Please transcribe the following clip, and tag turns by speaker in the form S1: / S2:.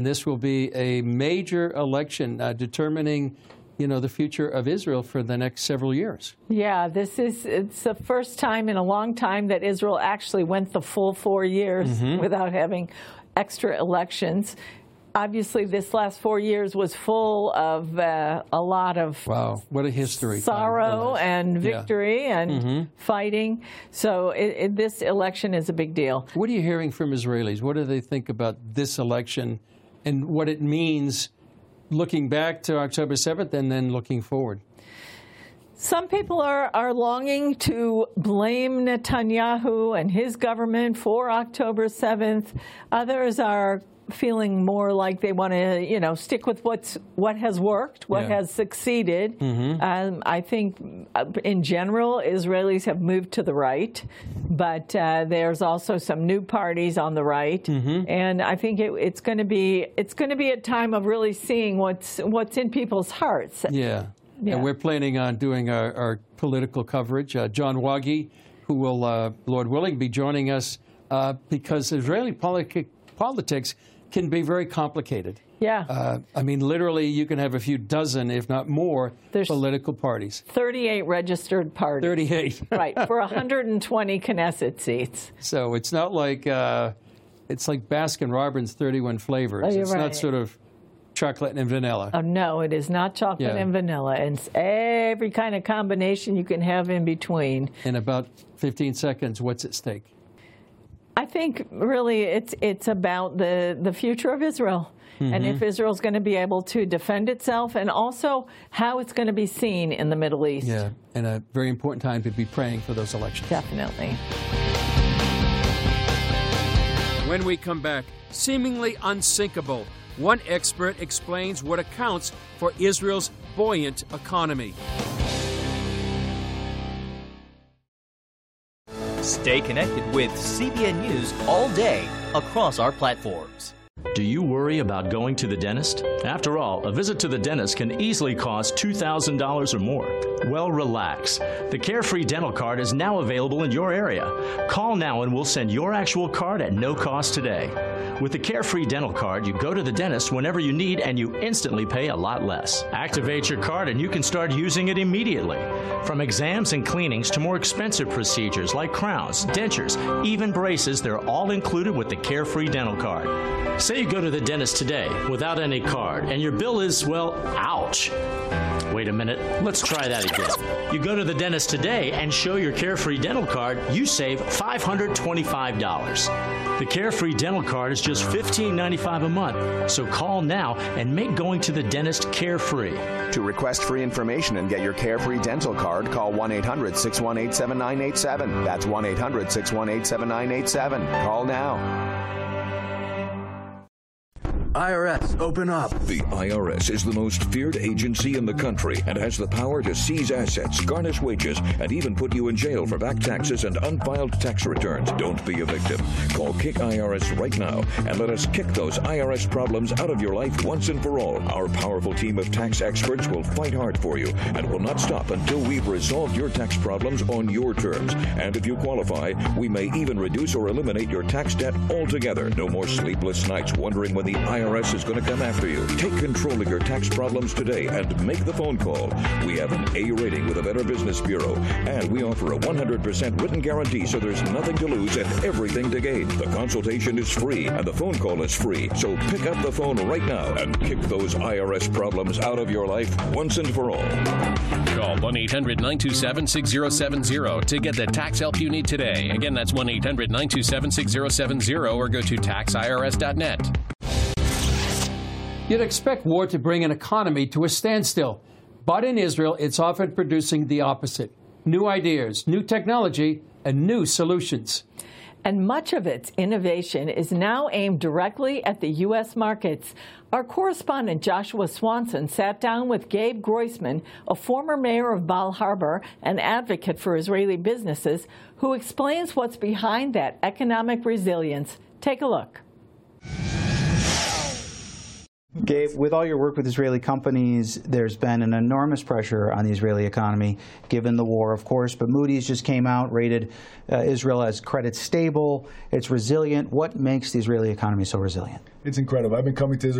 S1: This will be a major election determining, the future of Israel for the next several years.
S2: Yeah, it's the first time in a long time that Israel actually went the full 4 years without having extra elections. Obviously, this last 4 years was full of a lot of
S1: what a history,
S2: sorrow and victory and fighting. So this election is a big deal.
S1: What are you hearing from Israelis? What do they think about this election and what it means looking back to October 7th and then looking forward?
S2: Some people are longing to blame Netanyahu and his government for October 7th. Others are feeling more like they want to, stick with what has worked, what has succeeded. I think, in general, Israelis have moved to the right, but there's also some new parties on the right, and I think it's going to be a time of really seeing what's in people's hearts.
S1: Yeah. And we're planning on doing our political coverage. John Wagi, who will, Lord willing, be joining us because Israeli politics can be very complicated.
S2: Yeah.
S1: I mean, literally, you can have a few dozen, if not more, political parties.
S2: 38 registered parties.
S1: 38.
S2: Right, for 120 Knesset seats.
S1: So it's not like, it's like Baskin-Robbins 31 flavors.
S2: Oh,
S1: it's not sort of chocolate and vanilla.
S2: Oh, no, it is not chocolate and vanilla. It's every kind of combination you can have in between.
S1: In about 15 seconds, what's at stake?
S2: I think really it's about the future of Israel and if Israel's going to be able to defend itself and also how it's going to be seen in the Middle East.
S1: Yeah, and a very important time to be praying for those elections.
S2: Definitely.
S3: When we come back, seemingly unsinkable, one expert explains what accounts for Israel's buoyant economy.
S4: Stay connected with CBN News all day across our platforms.
S5: Do you worry about going to the dentist? After all, a visit to the dentist can easily cost $2,000 or more. Well, relax. The Carefree Dental Card is now available in your area. Call now and we'll send your actual card at no cost today. With the Carefree Dental Card, you go to the dentist whenever you need and you instantly pay a lot less. Activate your card and you can start using it immediately. From exams and cleanings to more expensive procedures like crowns, dentures, even braces, they're all included with the Carefree Dental Card. Say you go to the dentist today without any card and your bill is, well, ouch. Wait a minute, let's try that again. You go to the dentist today and show your Carefree Dental Card, you save $525. The Carefree Dental Card is just $15.95 a month, so call now and make going to the dentist carefree.
S6: To request free information and get your Carefree Dental Card, call 1-800-618-7987. That's 1-800-618-7987. Call now.
S7: IRS, open up.
S8: The IRS is the most feared agency in the country and has the power to seize assets, garnish wages, and even put you in jail for back taxes and unfiled tax returns. Don't be a victim. Call Kick IRS right now and let us kick those IRS problems out of your life once and for all. Our powerful team of tax experts will fight hard for you and will not stop until we've resolved your tax problems on your terms. And if you qualify, we may even reduce or eliminate your tax debt altogether. No more sleepless nights wondering when the IRS is going to come after you. Take control of your tax problems today and make the phone call. We have an A rating with the Better Business Bureau, and we offer a 100% written guarantee, so there's nothing to lose and everything to gain. The consultation is free, and the phone call is free. So pick up the phone right now and kick those IRS problems out of your life once and for all.
S9: Call 1-800-927-6070 to get the tax help you need today. Again, that's 1-800-927-6070 or go to taxirs.net.
S1: You'd expect war to bring an economy to a standstill. But in Israel, it's often producing the opposite. New ideas, new technology, and new solutions.
S2: And much of its innovation is now aimed directly at the U.S. markets. Our correspondent Joshua Swanson sat down with Gabe Groisman, a former mayor of Bal Harbour and advocate for Israeli businesses, who explains what's behind that economic resilience. Take a look.
S10: Gabe, with all your work with Israeli companies, there's been an enormous pressure on the Israeli economy, given the war, of course. But Moody's just came out, rated Israel as credit stable. It's resilient. What makes the Israeli economy so resilient?
S11: It's incredible. I've been coming to Israel